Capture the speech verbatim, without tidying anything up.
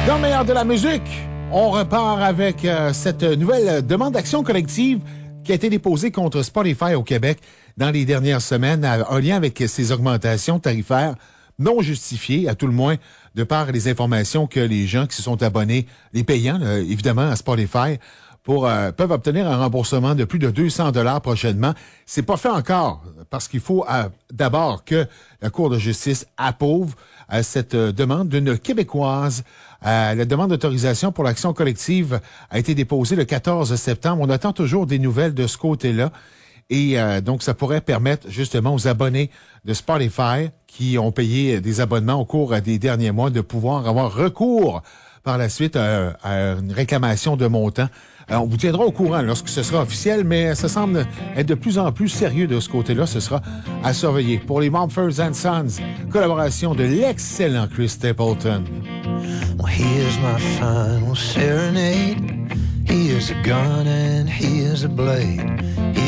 Dans le meilleur de la musique, on repart avec euh, cette nouvelle demande d'action collective qui a été déposée contre Spotify au Québec dans les dernières semaines en lien avec ces augmentations tarifaires non justifiées, à tout le moins, de par les informations que les gens qui se sont abonnés, les payants, là, évidemment, à Spotify, pour euh, peuvent obtenir un remboursement de plus de deux cents dollars prochainement. C'est pas fait encore parce qu'il faut euh, d'abord que la Cour de justice approuve euh, cette euh, demande d'une Québécoise. Euh, la demande d'autorisation pour l'action collective a été déposée le quatorze septembre. On attend toujours des nouvelles de ce côté-là. Et euh, donc, ça pourrait permettre justement aux abonnés de Spotify qui ont payé des abonnements au cours des derniers mois de pouvoir avoir recours par la suite à, à une réclamation de montant. Alors, on vous tiendra au courant lorsque ce sera officiel, mais ça semble être de plus en plus sérieux de ce côté-là. Ce sera à surveiller. Pour les Mumford and Sons, collaboration de l'excellent Chris Stapleton. Well, here's my final serenade. Here's a gun and here's a blade.